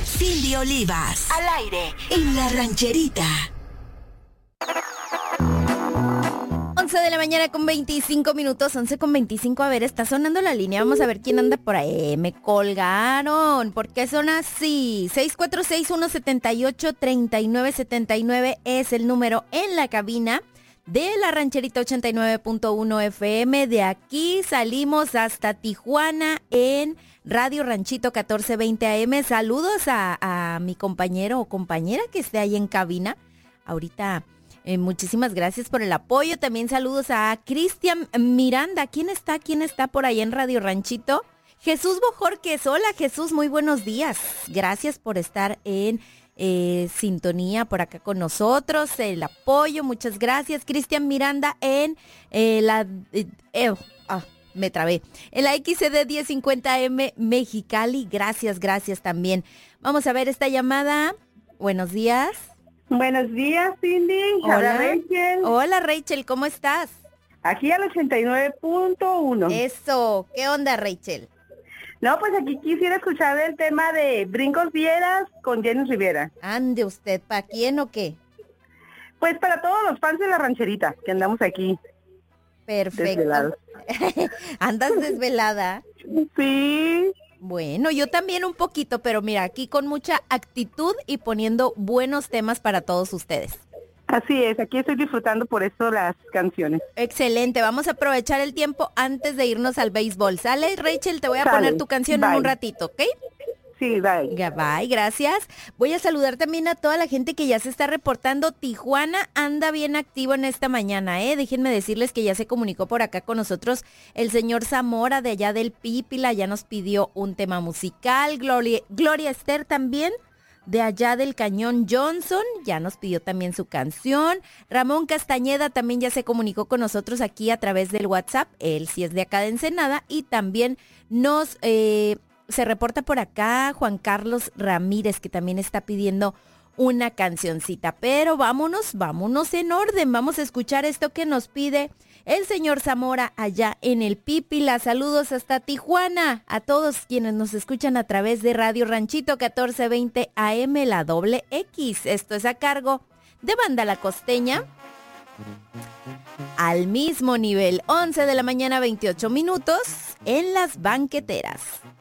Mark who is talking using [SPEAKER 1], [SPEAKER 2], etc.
[SPEAKER 1] Cindy Olivas, al aire, en La Rancherita.
[SPEAKER 2] 11 de la mañana con 25 minutos, 11 con 25. A ver, está sonando la línea. Vamos a ver quién anda por ahí. Me colgaron. ¿Por qué son así? 646-178-3979 es el número en la cabina de La Rancherita 89.1 FM. De aquí salimos hasta Tijuana en Radio Ranchito 1420 AM. Saludos a mi compañero o compañera que esté ahí en cabina. Ahorita... muchísimas gracias por el apoyo. También saludos a Cristian Miranda. ¿Quién está por ahí en Radio Ranchito? Jesús Bojorquez. Hola Jesús, muy buenos días. Gracias por estar en sintonía por acá con nosotros. El apoyo, muchas gracias. Cristian Miranda en me trabé. En la XCD 1050M Mexicali. Gracias también. Vamos a ver esta llamada. Buenos días.
[SPEAKER 3] Buenos días, Cindy.
[SPEAKER 2] Hola.
[SPEAKER 3] Hola, Rachel.
[SPEAKER 2] Hola, Rachel, ¿cómo estás?
[SPEAKER 3] Aquí al 89.1.
[SPEAKER 2] Eso, ¿qué onda, Rachel?
[SPEAKER 3] No, pues aquí quisiera escuchar el tema de Brincos Vieras con Jenny Rivera.
[SPEAKER 2] Ande usted, ¿para quién o qué?
[SPEAKER 3] Pues para todos los fans de La Rancherita, que andamos aquí.
[SPEAKER 2] Perfecto.
[SPEAKER 3] Desvelados.
[SPEAKER 2] ¿Andas desvelada?
[SPEAKER 3] Sí.
[SPEAKER 2] Bueno, yo también un poquito, pero mira, aquí con mucha actitud y poniendo buenos temas para todos ustedes.
[SPEAKER 3] Así es, aquí estoy disfrutando por eso las canciones.
[SPEAKER 2] Excelente, vamos a aprovechar el tiempo antes de irnos al béisbol. ¿Sale, Rachel? Te voy a
[SPEAKER 3] Sale.
[SPEAKER 2] poner tu canción
[SPEAKER 3] Bye.
[SPEAKER 2] en un ratito, ¿ok?
[SPEAKER 3] Sí, bye.
[SPEAKER 2] Bye, gracias. Voy a saludar también a toda la gente que ya se está reportando. Tijuana anda bien activo en esta mañana, ¿eh? Déjenme decirles que ya se comunicó por acá con nosotros el señor Zamora de allá del Pípila, ya nos pidió un tema musical. Gloria Esther también, de allá del Cañón Johnson, ya nos pidió también su canción. Ramón Castañeda también ya se comunicó con nosotros aquí a través del WhatsApp, él sí es de acá de Ensenada, y también nos... se reporta por acá Juan Carlos Ramírez, que también está pidiendo una cancioncita. Pero vámonos en orden. Vamos a escuchar esto que nos pide el señor Zamora allá en el Pípila. Saludos hasta Tijuana a todos quienes nos escuchan a través de Radio Ranchito 1420 AM, la doble X. Esto es a cargo de Banda La Costeña. Al mismo nivel, 11 de la mañana, 28 minutos en las banqueteras.